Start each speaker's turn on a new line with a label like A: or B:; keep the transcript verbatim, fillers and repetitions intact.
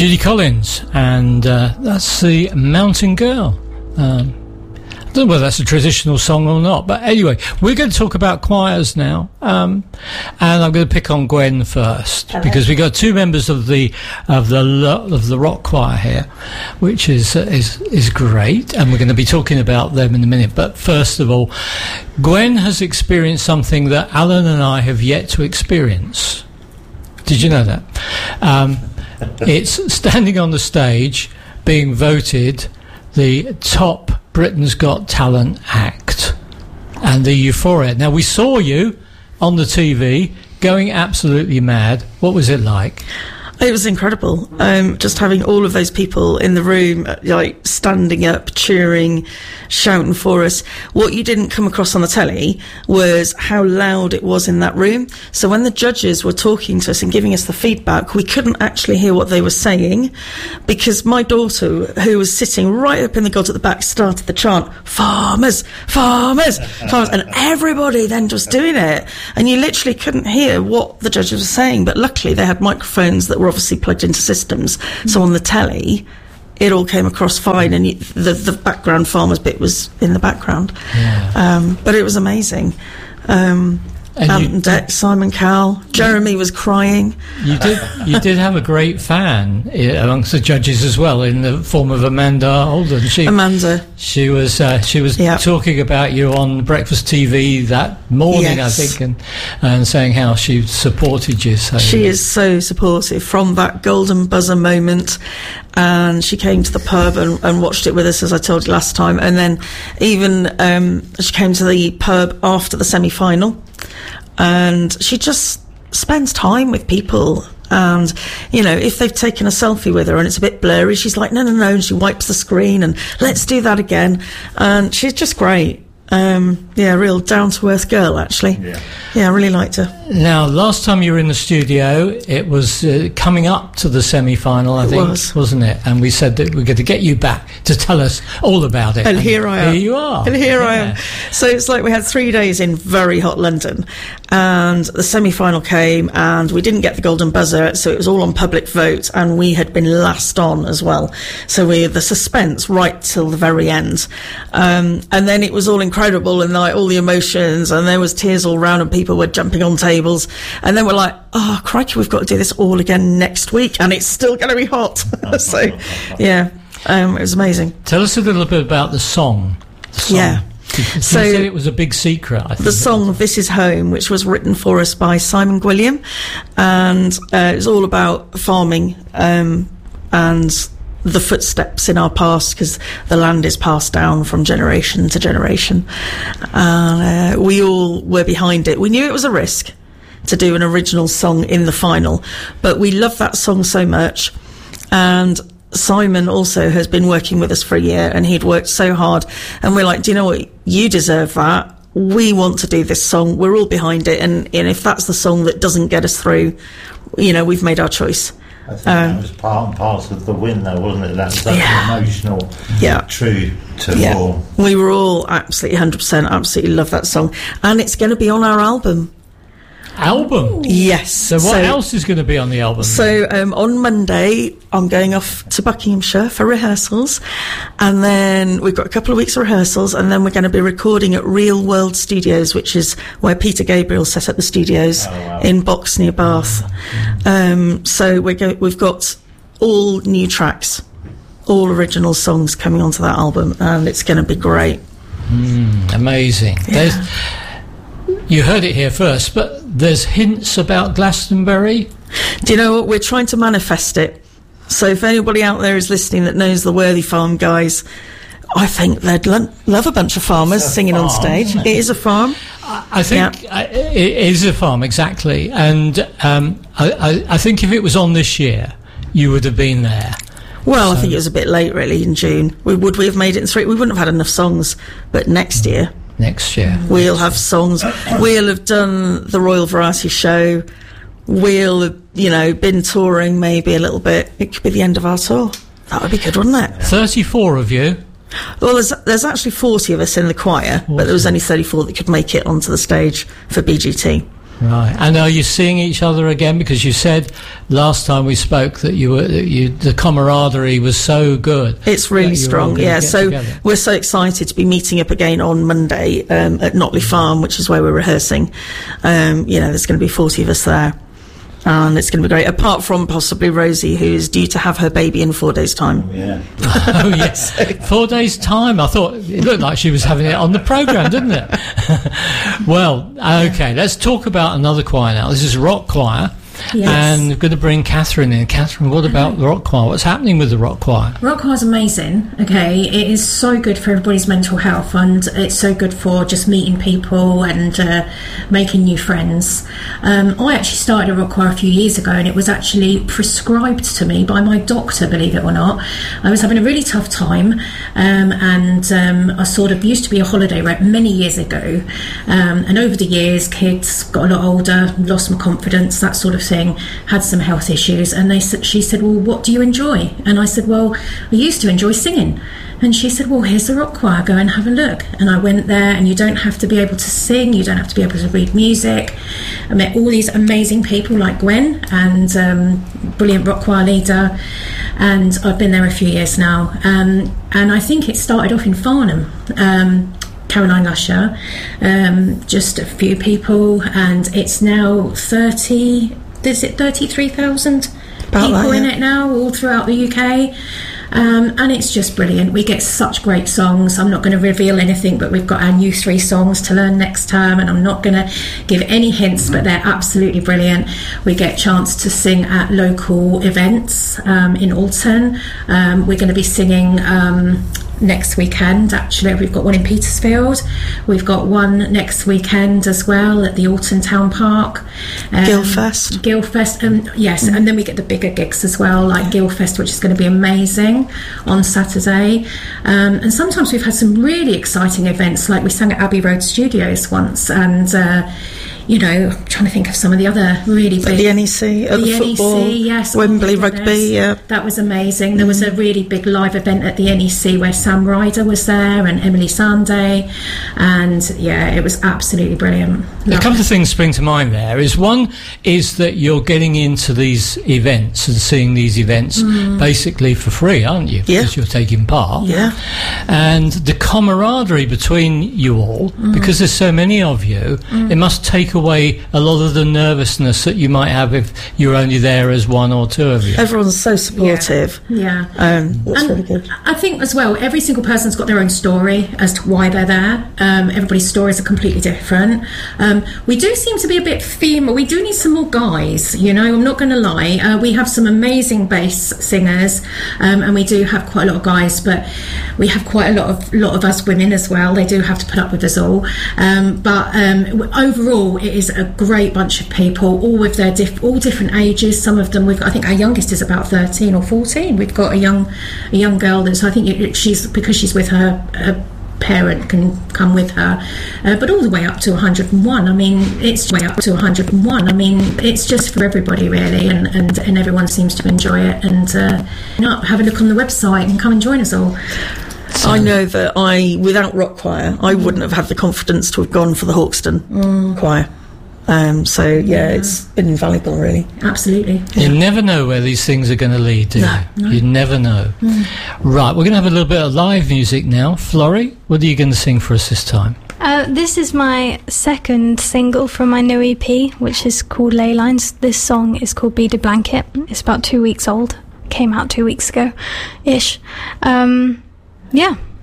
A: Judy Collins, and uh, that's the Mountain Girl. Um, I don't know whether that's a traditional song or not, but anyway, we're going to talk about choirs now, um, and I'm going to pick on Gwen first. Hello. Because we got two members of the of the of the rock choir here, which is uh, is is great, and we're going to be talking about them in a minute. But first of all, Gwen has experienced something that Alan and I have yet to experience. Did you know that? Um, it's standing on the stage, being voted the top Britain's Got Talent act, and the euphoria. Now, we saw you on the T V going absolutely mad. What was it like?
B: It was incredible. Um, just having all of those people in the room, like standing up, cheering, shouting for us. What you didn't come across on the telly was how loud it was in that room. So when the judges were talking to us and giving us the feedback, we couldn't actually hear what they were saying, because my daughter, who was sitting right up in the gods at the back, started the chant, farmers, farmers, farmers, and everybody then just doing it. And you literally couldn't hear what the judges were saying, but luckily they had microphones that were obviously plugged into systems, so on the telly it all came across fine, and you, the, the background farmers bit was in the background. Yeah. Um, but it was amazing. um, Ant Dec, Simon Cowell, Jeremy was crying.
A: You did you did have a great fan amongst the judges as well, in the form of Amanda Holden. She,
B: Amanda.
A: She was uh, she was yep. talking about you on Breakfast T V that morning, yes. I think, and and saying how she supported you. So
B: she is so supportive from that golden buzzer moment. And she came to the pub and, and watched it with us, as I told you last time. And then even um, she came to the pub after the semi-final. And she just spends time with people. And, you know, if they've taken a selfie with her and it's a bit blurry, she's like, no, no, no. And she wipes the screen and let's do that again. And she's just great. Um, yeah, real down-to-earth girl, actually. Yeah. yeah, I really liked her.
A: Now, last time you were in the studio, it was uh, coming up to the semi-final, I
B: it
A: think,
B: was.
A: wasn't it? And we said that we're going to get you back to tell us all about it.
B: And, and here I am.
A: Here you are.
B: And here
A: yeah.
B: I am. So it's like we had three days in very hot London, and the semi-final came, and we didn't get the golden buzzer, so it was all on public vote, and we had been last on as well. So we had the suspense right till the very end. Um, and then it was all incredible, and like all the emotions, and there was tears all round, and people were jumping on tables, and then we're like, oh crikey, we've got to do this all again next week, and it's still going to be hot. So yeah, um, it was amazing.
A: Tell us a little bit about the song, the song.
B: Yeah,
A: you
B: so
A: said it was a big secret, I think.
B: The song This Is Home, which was written for us by Simon Gwilliam, and uh, it was all about farming um, and the footsteps in our past, because the land is passed down from generation to generation. And uh, we all were behind it. We knew it was a risk to do an original song in the final, but we love that song so much. And Simon also has been working with us for a year, and he'd worked so hard, and we're like, do you know what, you deserve that. We want to do this song, we're all behind it, and, and if that's the song that doesn't get us through, you know, we've made our choice.
C: I think um, that was part and parcel of the win, though, wasn't it? That was that
B: yeah.
C: emotional,
B: yeah.
C: true to
B: yeah.
C: all.
B: We were all absolutely one hundred percent, absolutely love that song. And it's going to be on our album.
A: Album?
B: Yes.
A: So what so, else is going to be on the album?
B: So um, on Monday, I'm going off to Buckinghamshire for rehearsals, and then we've got a couple of weeks of rehearsals, and then we're going to be recording at Real World Studios, which is where Peter Gabriel set up the studios oh, wow. in Box near Bath. Um, so we're go- we've got all new tracks, all original songs coming onto that album, and it's going to be great.
A: Mm, amazing. Yeah. There's, you heard it here first, but there's hints about Glastonbury.
B: Do you know what? We're trying to manifest it. So if anybody out there is listening that knows the Worthy Farm guys, I think they'd lo- love a bunch of farmers singing farm, on stage. It? it is a farm.
A: I, I think yeah. I, it is a farm, exactly. And um, I, I, I think if it was on this year, you would have been there.
B: Well, so. I think it was a bit late, really, in June. We, would we have made it in three? We wouldn't have had enough songs. But next year...
A: Next year.
B: We'll have songs. We'll have done the Royal Variety Show. We'll have, you know, been touring maybe a little bit. It could be the end of our tour. That would be good, wouldn't it?
A: thirty-four of you.
B: Well, there's, there's actually forty of us in the choir, forty. But there was only thirty-four that could make it onto the stage for B G T.
A: Right. And are you seeing each other again? Because you said last time we spoke that you were that you the camaraderie was so good.
B: It's really strong, yeah. So
A: together.
B: We're so excited to be meeting up again on Monday um, at Notley Farm, which is where we're rehearsing. Um, you know, there's going to be forty of us there. And it's going to be great, apart from possibly Rosie, who is due to have her baby in four days' time.
C: Yeah.
A: Oh, yes. Four days' time. I thought it looked like she was having it on the programme, didn't it? Well, okay, let's talk about another choir now. This is Rock Choir.
D: Yes.
A: And we're going to bring Catherine in. Catherine, what about the Rock Choir? What's happening with the Rock Choir?
D: Rock Choir is amazing, okay? It is so good for everybody's mental health, and it's so good for just meeting people and uh, making new friends. Um, I actually started a Rock Choir a few years ago, and it was actually prescribed to me by my doctor, believe it or not. I was having a really tough time, um, and um, I sort of used to be a holiday rep many years ago, um, and over the years, kids got a lot older, lost my confidence, that sort of thing. Had some health issues, and they she said, well, what do you enjoy? And I said, well, I used to enjoy singing. And she said, well, here's the Rock Choir, go and have a look. And I went there, and you don't have to be able to sing, you don't have to be able to read music. I met all these amazing people like Gwen, and um, brilliant Rock Choir leader, and I've been there a few years now. Um, and I think it started off in Farnham. Um, Caroline Lusher, um, just a few people, and it's now thirty, is it thirty-three thousand people
B: that, yeah.
D: in it now, all throughout the U K. Um, and it's just brilliant. We get such great songs. I'm not going to reveal anything, but we've got our new three songs to learn next term, and I'm not going to give any hints, but they're absolutely brilliant. We get a chance to sing at local events um, in Alton. Um, we're going to be singing um, next weekend, actually. We've got one in Petersfield. We've got one next weekend as well at the Alton Town Park. Um,
B: Guildfest.
D: Guildfest, um, yes, mm. and then we get the bigger gigs as well, like yeah. Guildfest, which is going to be amazing on Saturday. Um, and sometimes we've had some really exciting events, like we sang at Abbey Road Studios once, and uh, you know, I'm trying to think of some of the other really big...
B: At the N E C, at the, the football,
D: N E C, yes,
B: Wembley
D: oh
B: Rugby, yeah.
D: That was amazing. There was a really big live event at the N E C where Sam Ryder was there and Emily Sandé, and yeah, it was absolutely brilliant.
A: A couple of things spring to mind there. Is one is that you're getting into these events and seeing these events mm. basically for free, aren't you?
B: Yeah.
A: Because you're taking part.
B: Yeah.
A: And the camaraderie between you all, mm. because there's so many of you, mm. it must take away a lot of the nervousness that you might have if you're only there as one or two of you.
B: Everyone's so supportive.
D: Yeah.
B: yeah. Um, that's
D: and
B: really good.
D: I think as well, every single person's got their own story as to why they're there. Um, everybody's stories are completely different. Um, we do seem to be a bit female. We do need some more guys, you know, I'm not going to lie. Uh, we have some amazing bass singers, um, and we do have quite a lot of guys, but we have quite a lot of lot of us women as well. They do have to put up with us all. Um, but um, overall, it is a great bunch of people, all with their diff- all different ages. Some of them, we've got, I think our youngest is about thirteen or fourteen. We've got a young a young girl that's, I think it, she's, because she's with her, her parent can come with her, uh, but all the way up to one hundred and one. I mean, it's way up to one hundred and one. I mean, it's just for everybody really, and, and, and everyone seems to enjoy it. And uh, you know, have a look on the website and come and join us all.
B: So. I know that I, without Rock Choir, I wouldn't have had the confidence to have gone for the Hawkston mm. Choir. Um, so yeah, yeah, it's been invaluable, really.
D: Absolutely.
A: You yeah. never know where these things are going to lead, do
B: no,
A: you?
B: No.
A: You never know. Mm. Right, we're going to have a little bit of live music now. Florrie, what are you going to sing for us this time?
E: Uh, this is my second single from my new E P, which is called Ley Lines. This song is called Beaded Blanket. It's about two weeks old. Came out two weeks ago-ish. Um, yeah.